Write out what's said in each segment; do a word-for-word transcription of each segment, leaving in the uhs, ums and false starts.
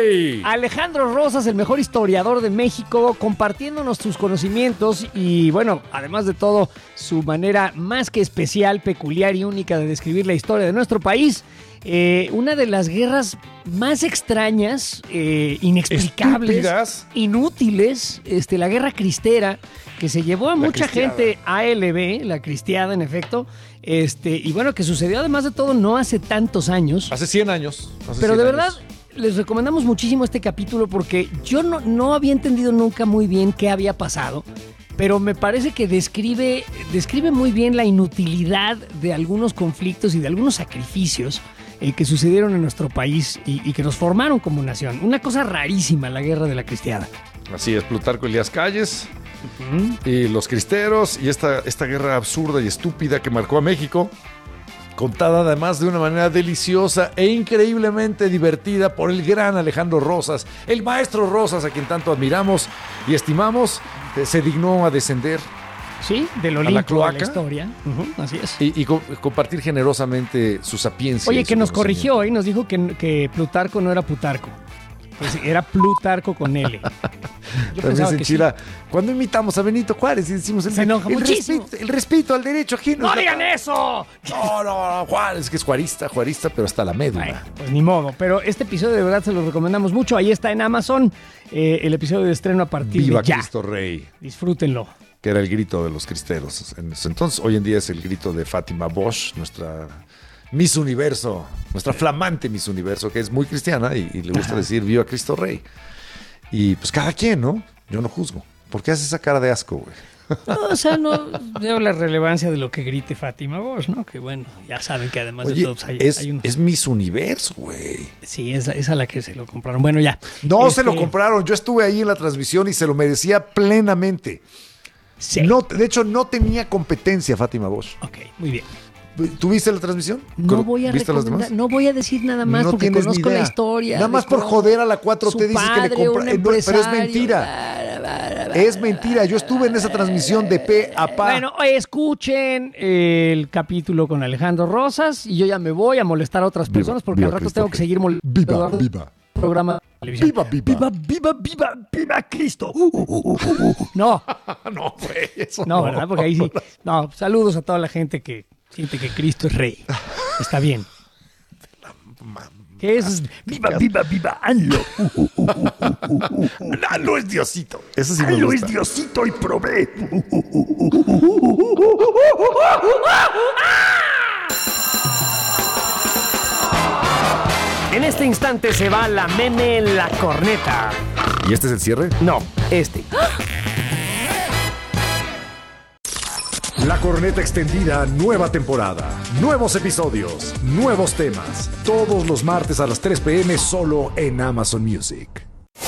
Rey. Alejandro Rosas, el mejor historiador de México, compartiéndonos sus conocimientos y, bueno, además de todo, su manera más que especial, peculiar y única de describir la historia de nuestro país. Eh, una de las guerras más extrañas, eh, inexplicables, Estúpidas. inútiles, este, la guerra cristera, que se llevó a La mucha cristiada. gente A L B, la cristiada en efecto, este, y bueno, que sucedió además de todo no hace tantos años. Hace cien años. hace Pero cien de años. verdad, les recomendamos muchísimo este capítulo porque yo no, no había entendido nunca muy bien qué había pasado, pero me parece que describe, describe muy bien la inutilidad de algunos conflictos y de algunos sacrificios eh, que sucedieron en nuestro país y, y que nos formaron como nación. Una cosa rarísima, la guerra de la cristiada. Así es, Plutarco Elías Calles ¿Mm? y los cristeros y esta, esta guerra absurda y estúpida que marcó a México, contada además de una manera deliciosa e increíblemente divertida por el gran Alejandro Rosas, el maestro Rosas, a quien tanto admiramos y estimamos, que se dignó a descender Sí, del la Olimpo de la cloaca. historia. Ujú, así es. y, y co- compartir generosamente su sapiencia. Oye, y que su nos conocimiento. corrigió y nos dijo que, que Plutarco no era Plutarco. Pues era Plutarco con L. Yo También pensaba se que sí. enchila. Cuando imitamos a Benito Juárez y decimos el, Se enoja el muchísimo. respeto, el respeto al derecho ajeno. ¡No digan eso! No, no, no, Juárez, que es juarista, juarista, pero hasta la médula. Bueno, pues ni modo. Pero este episodio de verdad se lo recomendamos mucho. Ahí está en Amazon. eh, el episodio de estreno a partir Viva de ya. Cristo Rey, Disfrútenlo. que era el grito de los cristeros en ese entonces. Hoy en día es el grito de Fátima Bosch, nuestra Miss Universo, nuestra flamante Miss Universo, que es muy cristiana y, y le gusta Ajá. decir Viva Cristo Rey. Y pues cada quien, ¿no? Yo no juzgo. ¿Por qué hace esa cara de asco, güey? No, o sea, no veo la relevancia de lo que grite Fátima Bosch, ¿no? Que bueno, ya saben que además de Oye, todo pues, hay, es, hay un... es Miss Universo, güey. Sí, es, es a la que se lo compraron. Bueno, ya. No Este, se lo compraron. Yo estuve ahí en la transmisión y se lo merecía plenamente. Sí. No, de hecho, no tenía competencia Fátima Bosch. Ok, muy bien. ¿Tuviste la transmisión? No voy a ¿Viste las recomendar, demás? no voy a decir nada más No porque tienes ni conozco la idea. historia. Nada de más por cómo joder a la cuatro su te dices que le padre, compra. un eh, no, pero es empresario, mentira. bara, bara, bara, Es mentira. Yo estuve en esa transmisión de pe a pa. Bueno, escuchen el capítulo con Alejandro Rosas y yo ya me voy a molestar a otras Viva, personas porque viva al rato Cristo tengo que Rey. seguir molestando. Viva, Eduardo, viva. Programa de televisión. Viva, viva. Viva, viva, viva, viva Cristo. Uh, uh, uh, uh, uh. No, No, güey, eso no, ¿verdad? Porque ahí sí. No, saludos a toda la gente que siente que Cristo es rey. Está bien. ¿Qué es? Viva, viva, viva, hazlo. Lalo es Diosito. Eso sí me Hazlo es gusta. Diosito y provee. En este instante se va la meme en la corneta. ¿Y este es el cierre? No, este. La Corneta Extendida, nueva temporada. Nuevos episodios, nuevos temas. Todos los martes a las tres pm solo en Amazon Music.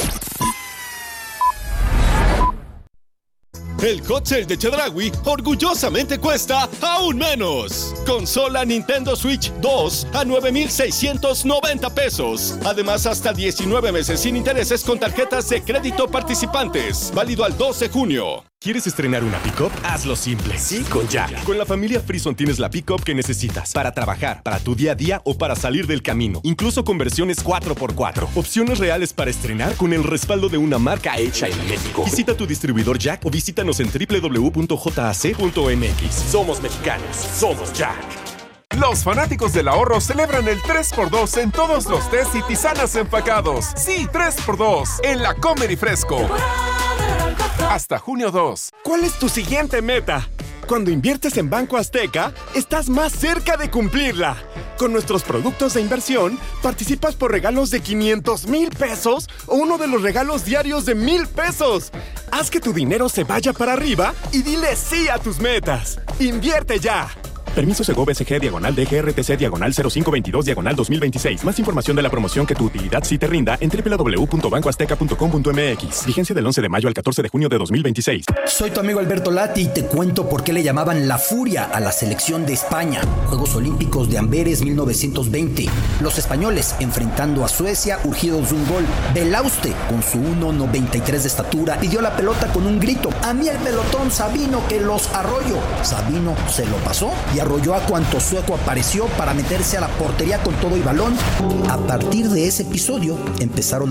El hot sale de Chedraui orgullosamente cuesta aún menos. Consola Nintendo Switch dos a nueve mil seiscientos noventa pesos. Además, hasta diecinueve meses sin intereses con tarjetas de crédito participantes. Válido al dos de junio. ¿Quieres estrenar una pick-up? Hazlo simple. Sí, con Jack. Con la familia Frison tienes la pick-up que necesitas para trabajar, para tu día a día o para salir del camino. Incluso con versiones cuatro por cuatro. Opciones reales para estrenar con el respaldo de una marca hecha en México. Visita tu distribuidor Jack o visítanos en doble u doble u doble u punto j a c punto m x. Somos mexicanos. Somos Jack. Los fanáticos del ahorro celebran el tres por dos en todos los tés y tisanas empacados. Sí, tres por dos en la Comer y Fresco. Hasta junio dos. ¿Cuál es tu siguiente meta? Cuando inviertes en Banco Azteca, estás más cerca de cumplirla. Con nuestros productos de inversión, participas por regalos de quinientos mil pesos o uno de los regalos diarios de mil pesos. Haz que tu dinero se vaya para arriba y dile sí a tus metas. ¡Invierte ya! Permiso Segov S G diagonal D G R T C diagonal cero cinco veintidós diagonal dos mil veintiséis. Más información de la promoción que tu utilidad sí te rinda en doble u doble u doble u punto banco azteca punto com punto m x. Vigencia del once de mayo al catorce de junio de dos mil veintiséis. Soy tu amigo Alberto Lati y te cuento por qué le llamaban la furia a la selección de España. Juegos Olímpicos de Amberes mil novecientos veinte. Los españoles enfrentando a Suecia urgidos de un gol. Belauste, con su uno noventa y tres de estatura, pidió la pelota con un grito. A mí el pelotón Sabino que los arroyo. Sabino se lo pasó y arrolló a cuanto sueco apareció para meterse a la portería con todo y balón. A partir de ese episodio empezaron